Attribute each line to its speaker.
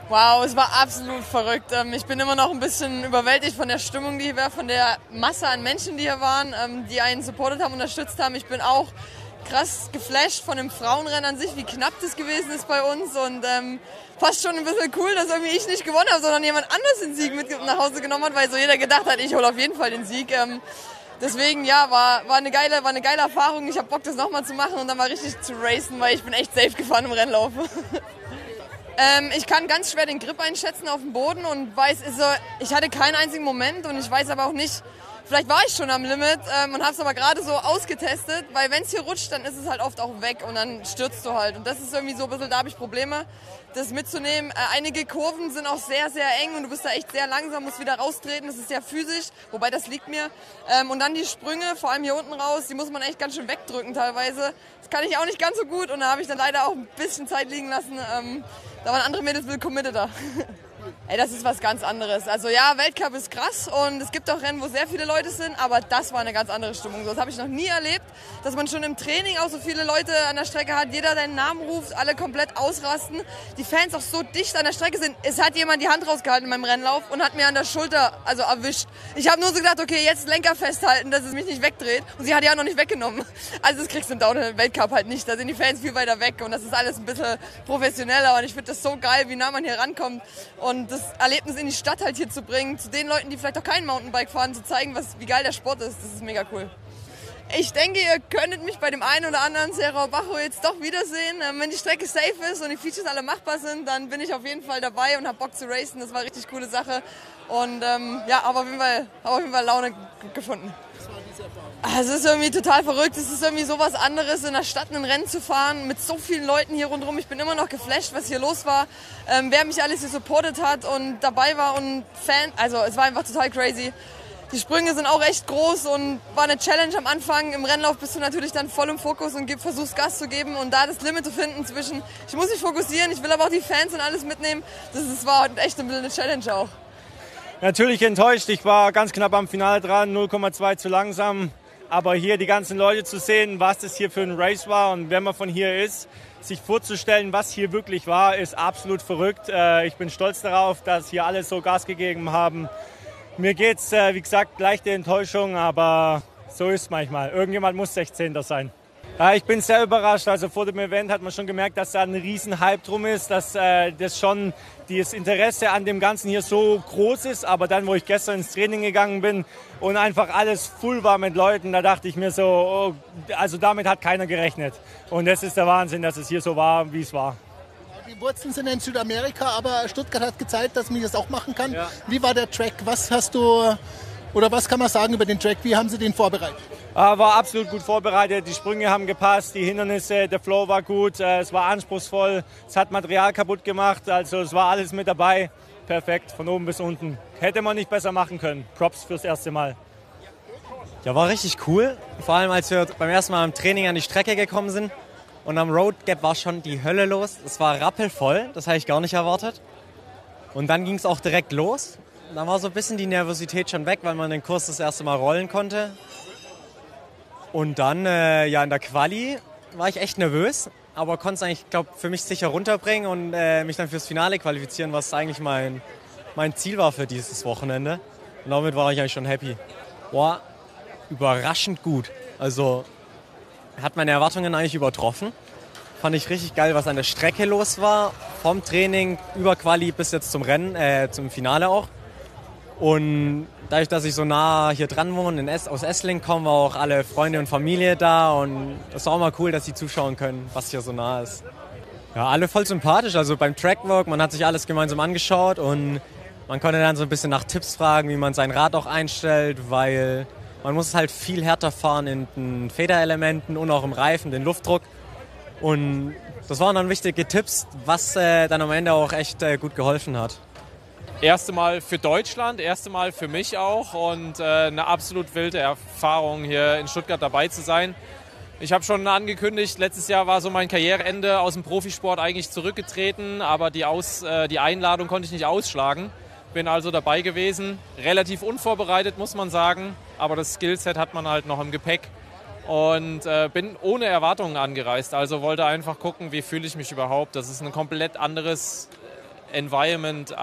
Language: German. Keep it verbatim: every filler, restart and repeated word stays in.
Speaker 1: Wow, es war absolut verrückt. Ich bin immer noch ein bisschen überwältigt von der Stimmung, die hier war, von der Masse an Menschen, die hier waren, die einen supportet haben, unterstützt haben. Ich bin auch krass geflasht von dem Frauenrennen an sich, wie knapp das gewesen ist bei uns und ähm, fast schon ein bisschen cool, dass irgendwie ich nicht gewonnen habe, sondern jemand anders den Sieg mit nach Hause genommen hat, weil so jeder gedacht hat, ich hole auf jeden Fall den Sieg. Ähm, deswegen, ja, war, war, eine geile, war eine geile Erfahrung. Ich habe Bock, das nochmal zu machen und dann mal richtig zu racen, weil ich bin echt safe gefahren im Rennlauf. Ähm, ich kann ganz schwer den Grip einschätzen auf dem Boden und weiß, ist so, ich hatte keinen einzigen Moment und ich weiß aber auch nicht, vielleicht war ich schon am Limit ähm, und habe es aber gerade so ausgetestet, weil wenn es hier rutscht, dann ist es halt oft auch weg und dann stürzt du halt. Und das ist irgendwie so ein bisschen, da habe ich Probleme, das mitzunehmen. Äh, einige Kurven sind auch sehr, sehr eng und du bist da echt sehr langsam, musst wieder raustreten, das ist sehr physisch, wobei das liegt mir. Ähm, und dann die Sprünge, vor allem hier unten raus, die muss man echt ganz schön wegdrücken teilweise. Das kann ich auch nicht ganz so gut und da habe ich dann leider auch ein bisschen Zeit liegen lassen. Ähm, da waren andere Mädels ein bisschen committeter. Ey, das ist was ganz anderes. Also ja, Weltcup ist krass und es gibt auch Rennen, wo sehr viele Leute sind, aber das war eine ganz andere Stimmung. Das habe ich noch nie erlebt, dass man schon im Training auch so viele Leute an der Strecke hat, jeder deinen Namen ruft, alle komplett ausrasten. Die Fans auch so dicht an der Strecke sind. Es hat jemand die Hand rausgehalten in meinem Rennlauf und hat mir an der Schulter also erwischt. Ich habe nur so gedacht, okay, jetzt Lenker festhalten, dass es mich nicht wegdreht. Und sie hat ja auch noch nicht weggenommen. Also das kriegst du im Downhill-Weltcup halt nicht. Da sind die Fans viel weiter weg und das ist alles ein bisschen professioneller und ich finde das so geil, wie nah man hier rankommt. Und das Erlebnis in die Stadt halt hier zu bringen, zu den Leuten, die vielleicht auch kein Mountainbike fahren, zu zeigen, was, wie geil der Sport ist, das ist mega cool. Ich denke, ihr könntet mich bei dem einen oder anderen Serra Bajo jetzt doch wiedersehen. Wenn die Strecke safe ist und die Features alle machbar sind, dann bin ich auf jeden Fall dabei und habe Bock zu racen. Das war eine richtig coole Sache. Und ähm, ja, habe auf jeden Fall, habe auf jeden Fall Laune gefunden. Es ist irgendwie total verrückt. Es ist irgendwie so was anderes, in der Stadt ein Rennen zu fahren mit so vielen Leuten hier rundherum. Ich bin immer noch geflasht, was hier los war, ähm, wer mich alles hier supportet hat und dabei war und Fan. Also es war einfach total crazy. Die Sprünge sind auch echt groß und war eine Challenge am Anfang. Im Rennlauf bist du natürlich dann voll im Fokus und versuchst Gas zu geben und da das Limit zu finden zwischen, ich muss mich fokussieren, ich will aber auch die Fans und alles mitnehmen. Das ist, war echt ein bisschen eine Challenge auch.
Speaker 2: Natürlich enttäuscht. Ich war ganz knapp am Finale dran, null Komma zwei zu langsam. Aber hier die ganzen Leute zu sehen, was das hier für ein Race war und wenn man von hier ist, sich vorzustellen, was hier wirklich war, ist absolut verrückt. Ich bin stolz darauf, dass hier alle so Gas gegeben haben. Mir geht's, wie gesagt, leichte Enttäuschung, aber so ist es manchmal. Irgendjemand muss sechzehnter sein. Ja, ich bin sehr überrascht. Also vor dem Event hat man schon gemerkt, dass da ein riesen Hype drum ist, dass äh, das schon das Interesse an dem Ganzen hier so groß ist. Aber dann, wo ich gestern ins Training gegangen bin und einfach alles voll war mit Leuten, da dachte ich mir so, oh, also damit hat keiner gerechnet. Und das ist der Wahnsinn, dass es hier so war, wie es war.
Speaker 3: Die Wurzeln sind in Südamerika, aber Stuttgart hat gezeigt, dass man das auch machen kann. Ja. Wie war der Track? Was hast du, oder was kann man sagen über den Track? Wie haben Sie den vorbereitet?
Speaker 2: War absolut gut vorbereitet, die Sprünge haben gepasst, die Hindernisse, der Flow war gut, es war anspruchsvoll, es hat Material kaputt gemacht, also es war alles mit dabei. Perfekt, von oben bis unten. Hätte man nicht besser machen können. Props fürs erste Mal.
Speaker 4: Ja, war richtig cool, vor allem als wir beim ersten Mal im Training an die Strecke gekommen sind. Und am Road Gap war schon die Hölle los. Es war rappelvoll, das habe ich gar nicht erwartet. Und dann ging es auch direkt los. Dann war so ein bisschen die Nervosität schon weg, weil man den Kurs das erste Mal rollen konnte. Und dann, äh, ja, in der Quali war ich echt nervös, aber konnte es eigentlich, glaube für mich sicher runterbringen und äh, mich dann fürs Finale qualifizieren, was eigentlich mein, mein Ziel war für dieses Wochenende. Und damit war ich eigentlich schon happy. Boah, überraschend gut. Also hat meine Erwartungen eigentlich übertroffen. Fand ich richtig geil, was an der Strecke los war. Vom Training über Quali bis jetzt zum Rennen, äh, zum Finale auch. Und dadurch, dass ich so nah hier dran wohne, in es- aus Essling kommen, war auch alle Freunde und Familie da. Und es war auch mal cool, dass sie zuschauen können, was hier so nah ist. Ja, alle voll sympathisch. Also beim Trackwork, man hat sich alles gemeinsam angeschaut und man konnte dann so ein bisschen nach Tipps fragen, wie man sein Rad auch einstellt, weil man muss halt viel härter fahren in den Federelementen und auch im Reifen, den Luftdruck. Und das waren dann wichtige Tipps, was äh, dann am Ende auch echt äh, gut geholfen hat.
Speaker 5: Erste Mal für Deutschland, erste Mal für mich auch und äh, eine absolut wilde Erfahrung, hier in Stuttgart dabei zu sein. Ich habe schon angekündigt, letztes Jahr war so mein Karriereende aus dem Profisport eigentlich zurückgetreten, aber die, Aus, äh, die Einladung konnte ich nicht ausschlagen. Bin also dabei gewesen, relativ unvorbereitet, muss man sagen, aber das Skillset hat man halt noch im Gepäck und äh, bin ohne Erwartungen angereist. Also wollte einfach gucken, wie fühle ich mich überhaupt. Das ist ein komplett anderes Environment